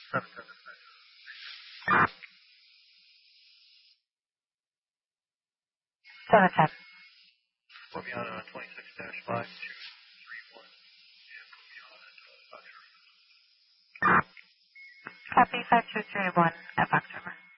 710. Put me on 26-5231 and put me on at Foxtrot. Copy 5231 at Foxtrot.